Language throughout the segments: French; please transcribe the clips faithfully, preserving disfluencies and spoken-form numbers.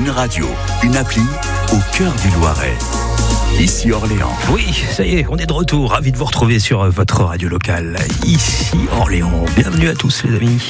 Une radio, une appli au cœur du Loiret. Ici Orléans. Oui, ça y est, on est de retour. Ravi de vous retrouver sur votre radio locale. Ici Orléans. Bienvenue à tous les amis.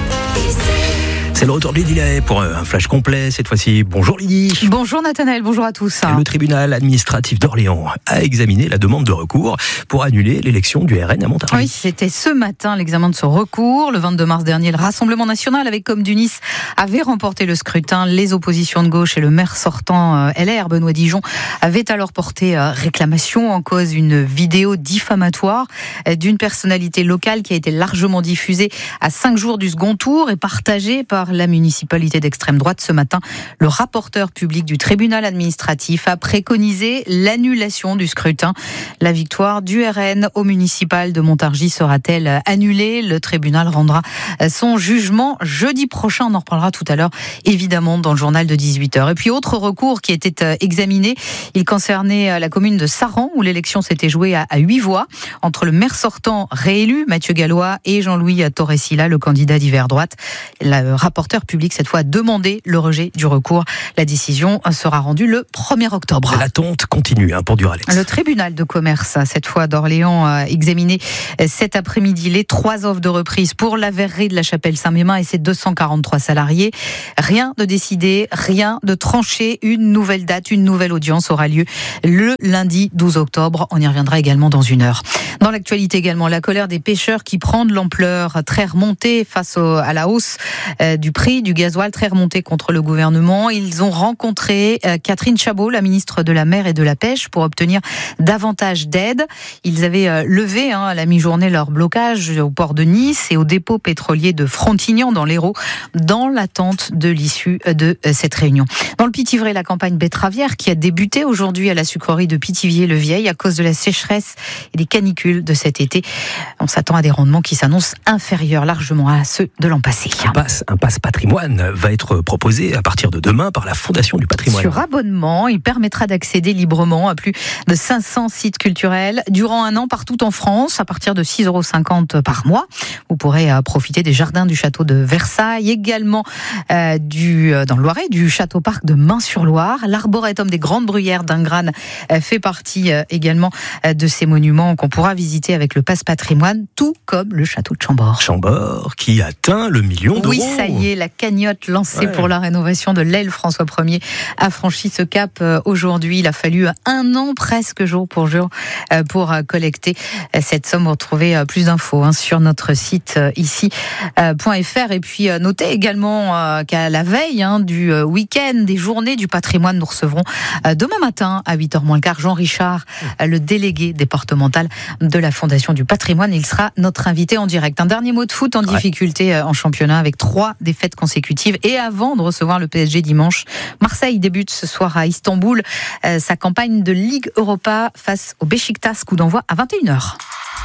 C'est le retour de Lydie Lahaye pour un flash complet. Cette fois-ci, bonjour Lydie. Bonjour Nathanaël, bonjour à tous. Le tribunal administratif d'Orléans a examiné la demande de recours pour annuler l'élection du R N à Montargis. Oui, c'était ce matin l'examen de ce recours. Le vingt-deux mars dernier, le Rassemblement national avec Comme du Nice avait remporté le scrutin. Les oppositions de gauche et le maire sortant L R, Benoît Dijon, avaient alors porté réclamation en cause une vidéo diffamatoire d'une personnalité locale qui a été largement diffusée à cinq jours du second tour et partagée par la municipalité d'extrême droite. Ce matin, le rapporteur public du tribunal administratif a préconisé l'annulation du scrutin. La victoire du R N au municipal de Montargis sera-t-elle annulée ? Le tribunal rendra son jugement jeudi prochain. On en reparlera tout à l'heure, évidemment, dans le journal de dix-huit heures. Et puis, autre recours qui était examiné, il concernait la commune de Saran, où l'élection s'était jouée à huit voix, entre le maire sortant réélu, Mathieu Gallois, et Jean-Louis Torresilla, le candidat d'hiver droite. Le rapporteur public, cette fois, a demandé le rejet du recours. La décision sera rendue le premier octobre. L'attente continue hein, pour Duralex. Le tribunal de commerce, cette fois d'Orléans, a examiné cet après-midi les trois offres de reprise pour la verrerie de la Chapelle-Saint-Mémin et ses deux cent quarante-trois salariés. Rien de décidé, rien de tranché. Une nouvelle date, une nouvelle audience aura lieu le lundi douze octobre. On y reviendra également dans une heure. Dans l'actualité également, la colère des pêcheurs qui prend de l'ampleur, très remontée face au, à la hausse euh, du prix du gasoil, très remontée contre le gouvernement. Ils ont rencontré euh, Catherine Chabot, la ministre de la Mer et de la Pêche, pour obtenir davantage d'aide. Ils avaient euh, levé hein, à la mi-journée leur blocage au port de Nice et au dépôt pétrolier de Frontignan dans l'Hérault, dans l'attente de l'issue de euh, cette réunion. Dans le Pithiviers, la campagne betteravière qui a débuté aujourd'hui à la sucrerie de Pithiviers-le-Vieil à cause de la sécheresse et des canicules de cet été. On s'attend à des rendements qui s'annoncent inférieurs largement à ceux de l'an passé. Un pass, un pass patrimoine va être proposé à partir de demain par la Fondation du patrimoine. Sur abonnement, il permettra d'accéder librement à plus de cinq cents sites culturels durant un an partout en France, à partir de six euros cinquante par mois. Vous pourrez profiter des jardins du château de Versailles, également euh, du, dans le Loiret, du château-parc de Main-sur-Loire. L'arboretum des Grandes Bruyères d'Ingrane euh, fait partie euh, également euh, de ces monuments qu'on pourra visiter avec le pass patrimoine, tout comme le château de Chambord. Chambord qui atteint le million d'euros. Oui, ça y est, la cagnotte lancée ouais. pour la rénovation de l'aile François Ier a franchi ce cap aujourd'hui. Il a fallu un an presque jour pour jour pour collecter cette somme. Vous retrouvez plus d'infos hein, sur notre site ici point f r. Et puis notez également qu'à la veille hein, du week-end des journées du patrimoine, nous recevrons demain matin à huit heures moins le quart Jean Richard, le délégué départemental de la Fondation du patrimoine. Il sera notre invité en direct. Un dernier mot de foot en ouais. difficulté en championnat avec trois défaites consécutives. Et avant de recevoir le P S G dimanche, Marseille débute ce soir à Istanbul euh, sa campagne de Ligue Europa face au Beşiktaş, coup d'envoi à vingt et une heures.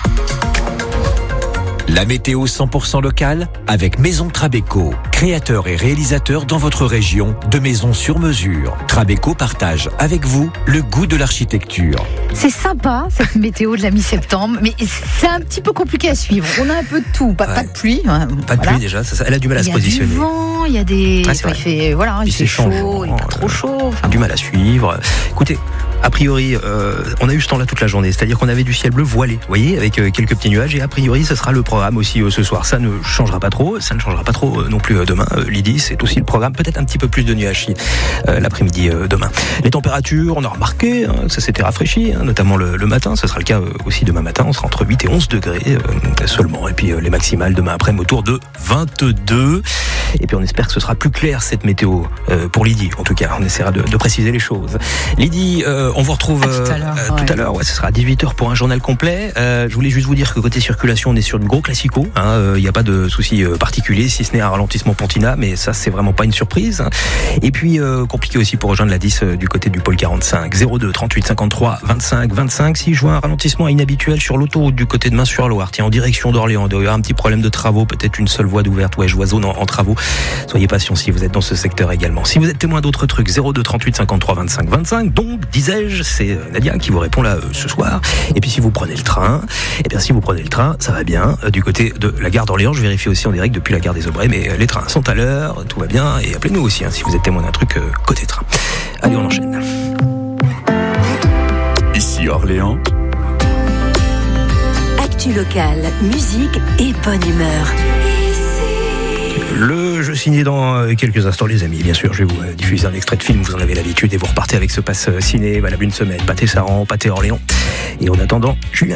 La météo cent pour cent locale avec Maison Trabeco, créateur et réalisateur dans votre région de maisons sur mesure. Trabeco partage avec vous le goût de l'architecture. C'est sympa cette météo de la mi-septembre, mais c'est un petit peu compliqué à suivre. On a un peu de tout, pas, ouais. pas de pluie. Hein, pas de voilà. pluie déjà, ça, ça, elle a du mal à se positionner. Il y a du vent, il y a des... Ah, il fait, voilà, il fait chaud, il n'est pas trop chaud. Enfin, du mal à suivre. Écoutez, a priori, euh, on a eu ce temps-là toute la journée, c'est-à-dire qu'on avait du ciel bleu voilé, vous voyez, avec euh, quelques petits nuages, et a priori, ce sera le programme aussi euh, ce soir. Ça ne changera pas trop, ça ne changera pas trop euh, non plus euh, demain. Euh, Lydie, c'est aussi le programme, peut-être un petit peu plus de nuages euh, l'après-midi euh, demain. Les températures, on a remarqué, hein, ça s'était rafraîchi, hein, notamment le, le matin, ce sera le cas euh, aussi demain matin, on sera entre huit et onze degrés euh, seulement, et puis euh, les maximales demain après autour de vingt-deux, et puis on espère que ce sera plus clair cette météo euh, pour Lydie, en tout cas, on essaiera de, de préciser les choses. Lydie, euh, on vous retrouve à tout à l'heure, euh, ouais. tout à l'heure ouais, ce sera à dix-huit heures pour un journal complet. Euh, je voulais juste vous dire que côté circulation, on est sur du gros classico. Il hein, n'y euh, a pas de souci euh, particulier, si ce n'est un ralentissement Pontina, mais ça, c'est vraiment pas une surprise. Et puis, euh, compliqué aussi pour rejoindre la dix euh, du côté du pôle quarante-cinq. zéro deux trente-huit cinquante-trois vingt-cinq vingt-cinq. Si je vois un ralentissement inhabituel sur l'autoroute du côté de Main-sur-Loire, tiens, en direction d'Orléans, il doit y avoir un petit problème de travaux, peut-être une seule voie d'ouverte. Ouais, Joison en, en travaux. Soyez patient si vous êtes dans ce secteur également. Si vous êtes témoin d'autres trucs, zéro deux trente-huit cinquante-trois vingt-cinq vingt-cinq. Donc, disais-je, c'est Nadia qui vous répond là euh, ce soir. Et puis si vous prenez le train, eh bien si vous prenez le train, ça va bien. Euh, du côté de la gare d'Orléans, je vérifie aussi en direct depuis la gare des Aubrais, mais euh, les trains sont à l'heure, tout va bien. Et appelez-nous aussi hein, si vous êtes témoin d'un truc euh, côté train. Allez, on enchaîne. Ici Orléans. Actu local, musique et bonne humeur. Le jeu signé dans quelques instants, les amis. Bien sûr, je vais vous diffuser un extrait de film, vous en avez l'habitude, et vous repartez avec ce pass ciné, valable une semaine. Pâté Saran, Pâté Orléans. Et en attendant, Julien